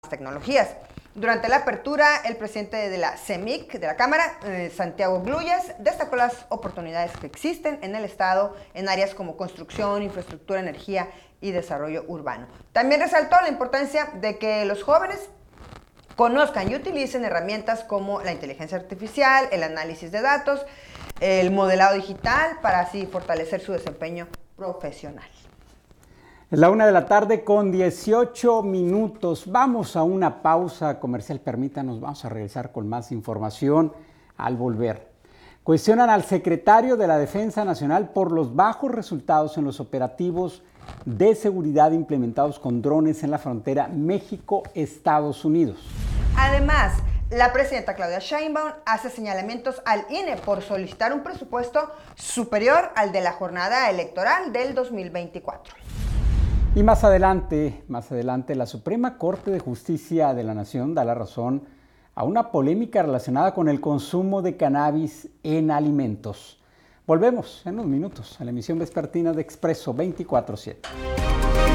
tecnologías. Durante la apertura, el presidente de la CEMIC, de la Cámara, Santiago Gluyas, destacó las oportunidades que existen en el Estado en áreas como construcción, infraestructura, energía y desarrollo urbano. También resaltó la importancia de que los jóvenes conozcan y utilicen herramientas como la inteligencia artificial, el análisis de datos, el modelado digital, para así fortalecer su desempeño profesional. Es la 1:18 p.m. Vamos a una pausa comercial, permítanos, vamos a regresar con más información al volver. Cuestionan al secretario de la Defensa Nacional por los bajos resultados en los operativos de seguridad implementados con drones en la frontera México-Estados Unidos. Además, la presidenta Claudia Sheinbaum hace señalamientos al INE por solicitar un presupuesto superior al de la jornada electoral del 2024. Y más adelante, la Suprema Corte de Justicia de la Nación da la razón a una polémica relacionada con el consumo de cannabis en alimentos. Volvemos en unos minutos a la emisión vespertina de Expreso 24/7.